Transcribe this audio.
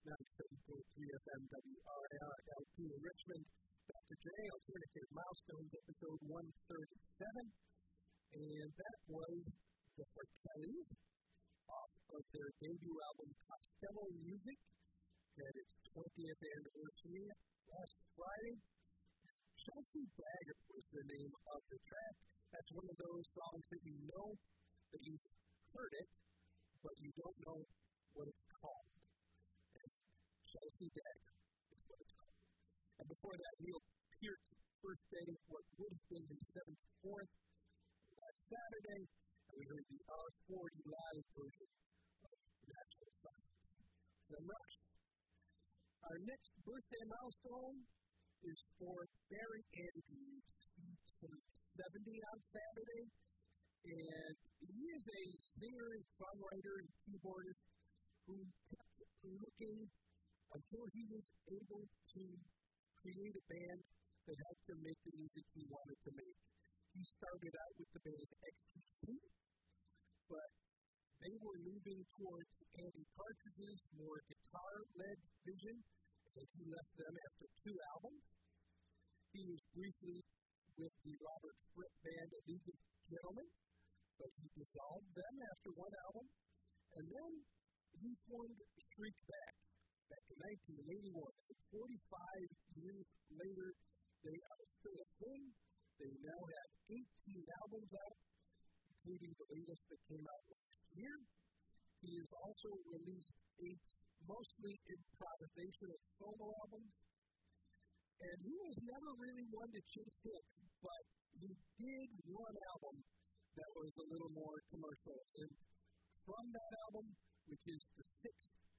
97.3 FM WRILP in Richmond. Dr. J, Alternative Milestones, episode 137. And that was the Fratellis off of their debut album, Costello Music. Had its 20th anniversary last Friday. Chelsea Dagger was the name of the track. That's one of those songs that you know that you've heard it, but you don't know what it's called. And Chelsea Dagger is what it's called. And before that, Neil Peart's birthday, what would have been his 74th, last Saturday, and we heard the R40 live version of Natural Science. The Rush. Our next birthday milestone is for Barry Andrews. He's turned 70 on Saturday, and he is a singer, songwriter, and keyboardist who kept looking until he was able to create a band that helped him make the music he wanted to make. He started out with the band XTC, but they were moving towards Andy Partridge's more guitar-led vision, and he left them after 2 albums. He was briefly with the Robert Fripp band, A League of Gentlemen, but he dissolved them after 1 album, and then he formed Shriekback back in 1981. 45 years later, they are still a thing. They now have 18 albums out, including the latest that came out last year. He has also released 8 mostly improvisational solo albums. And he was never really one to chase hits, but he did 1 album that was a little more commercial. And from that album, which is the 6th